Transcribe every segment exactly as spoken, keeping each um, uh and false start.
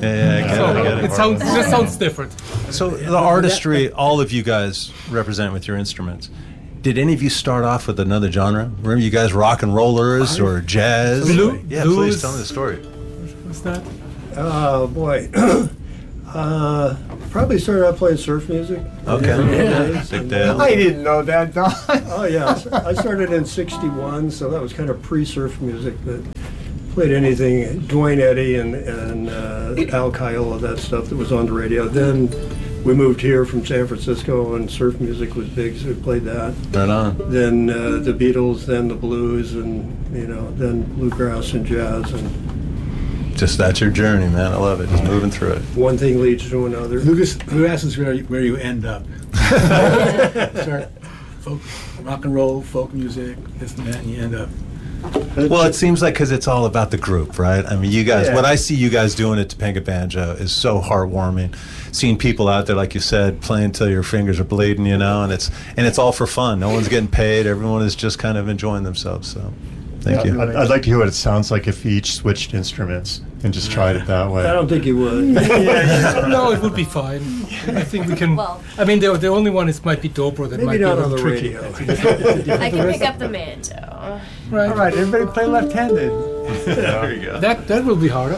Yeah, yeah, I get So it, I get it. it sounds, it just sounds different. So the artistry, all of you guys represent with your instruments. Did any of you start off with another genre? Remember you guys rock and rollers or jazz? Blue- yeah, blues. please tell me the story. What's that? Oh, boy. uh, probably started out playing surf music. Okay. Yeah. Dick Dale. I didn't know that, Don. Oh, yeah. I started in sixty-one, so that was kind of pre-surf music, but played anything, Dwayne Eddy and, and uh, Al Kiola, that stuff that was on the radio. Then we moved here from San Francisco, and surf music was big, so we played that. Right on. Then uh, the Beatles, then the blues, and, you know, then bluegrass and jazz, and Just that's your journey, man. I love it. Just moving through it. one thing leads to another. Lucas, who asks us where you, where you end up? Start folk, rock and roll, folk music, this and that, and you end up. Well, it seems like because it's all about the group, right? I mean, you guys, Yeah. what I see you guys doing at Topanga Banjo is so heartwarming. Seeing people out there, like you said, playing till your fingers are bleeding, you know, and it's and it's all for fun. No one's getting paid. Everyone is just kind of enjoying themselves. So, thank Yeah, you. I'd, I'd like to hear what it sounds like if you each switched instruments and just tried it that way. I don't think you would. No, it would be fine. I think we can. Well- I mean, the, the only one is might be Dobro that Maybe might be a not on little the tricky. radio. I can pick up the manto. Right. All right, everybody play left-handed. There you go. That that will be harder.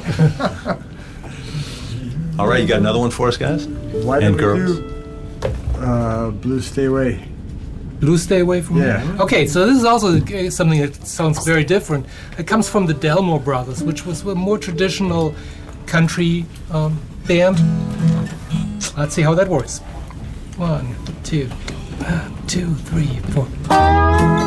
All right, you got another one for us, guys? Why And don't we girls. do uh, Blues Stay Away? Blue, stay away from Yeah. me. Okay, so this is also uh, something that sounds very different. It comes from the Delmore Brothers, which was a more traditional country um, band. Let's see how that works. One, two, one, two, three, four.